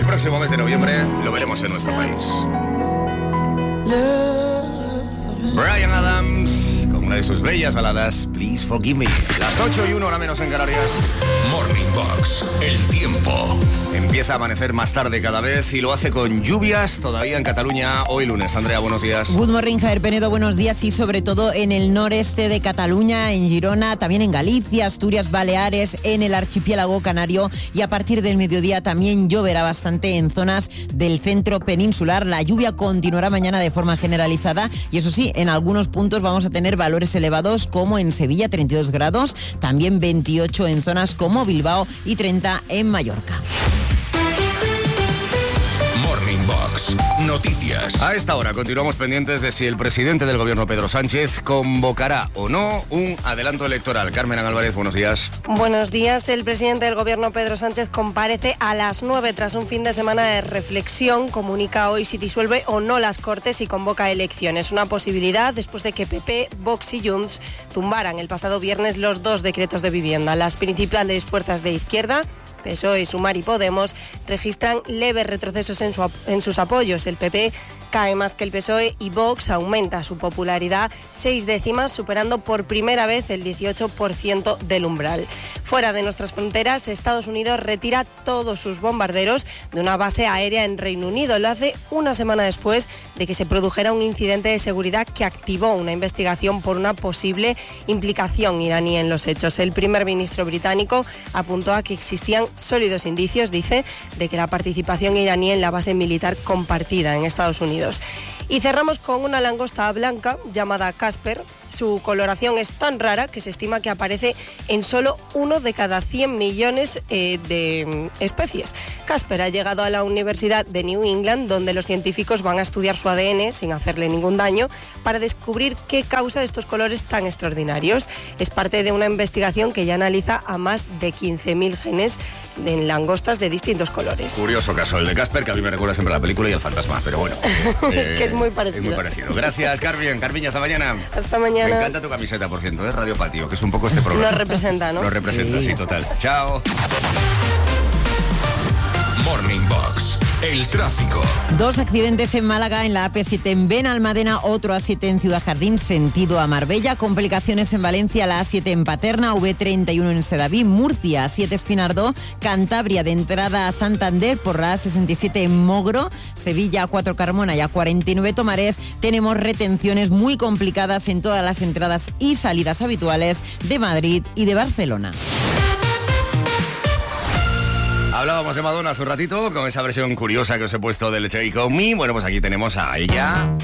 próximo mes de noviembre lo veremos en nuestro país. Bryan Adams, con una de sus bellas baladas, Please Forgive Me. Las 8:01, hora menos en Canarias. Morning Box, el tiempo. Empieza a amanecer más tarde cada vez y lo hace con lluvias todavía en Cataluña hoy lunes. Andrea, buenos días. Good morning, Javier Penedo, buenos días. Y sobre todo en el noreste de Cataluña, en Girona, también en Galicia, Asturias, Baleares, en el archipiélago canario. Y a partir del mediodía también lloverá bastante en zonas del centro peninsular. La lluvia continuará mañana de forma generalizada y eso sí, en algunos puntos vamos a tener valores elevados como en Sevilla, 32 grados, también 28 en zonas como Bilbao y 30 en Mallorca. Morning Box, noticias. A esta hora continuamos pendientes de si el presidente del gobierno, Pedro Sánchez, convocará o no un adelanto electoral. Carmen Álvarez, buenos días. Buenos días. El presidente del gobierno, Pedro Sánchez, comparece a las 9 tras un fin de semana de reflexión. Comunica hoy si disuelve o no las Cortes y convoca elecciones. Una posibilidad después de que PP, Vox y Junts tumbaran el pasado viernes los 2 decretos de vivienda. Las principales fuerzas de izquierda, PSOE, Sumar y Podemos, registran leves retrocesos en sus apoyos. El PP cae más que el PSOE y Vox aumenta su popularidad 6 décimas, superando por primera vez el 18% del umbral. Fuera de nuestras fronteras, Estados Unidos retira todos sus bombarderos de una base aérea en Reino Unido. Lo hace una semana después de que se produjera un incidente de seguridad que activó una investigación por una posible implicación iraní en los hechos. El primer ministro británico apuntó a que existían sólidos indicios, dice, de que la participación iraní en la base militar compartida en Estados Unidos. Y cerramos con una langosta blanca llamada Casper. Su coloración es tan rara que se estima que aparece en solo 1 de cada 100 millones de especies. Casper ha llegado a la Universidad de New England, donde los científicos van a estudiar su ADN sin hacerle ningún daño para descubrir qué causa estos colores tan extraordinarios. Es parte de una investigación que ya analiza a más de 15.000 genes en langostas de distintos colores. Curioso caso el de Casper, que a mí me recuerda siempre a la película y el fantasma, pero bueno. Es que es muy parecido. Es muy parecido. Gracias, Carmen. Carmiña, hasta mañana. Hasta mañana. Me encanta tu camiseta, por cierto, es Radio Patio, que es un poco este programa. Nos representa, ¿no? Nos representa, sí, total. Chao. Morning Box, el tráfico. 2 accidentes en Málaga, en la AP7 en Benalmádena, otro A7 en Ciudad Jardín, sentido a Marbella. Complicaciones en Valencia, la A7 en Paterna, V31 en Sedaví, Murcia, A7 Espinardó, Cantabria de entrada a Santander por la A67 en Mogro, Sevilla, A4 Carmona y A49 Tomares. Tenemos retenciones muy complicadas en todas las entradas y salidas habituales de Madrid y de Barcelona. Hablábamos de Madonna hace un ratito, con esa versión curiosa que os he puesto del Take On Me. Bueno, pues aquí tenemos a ella.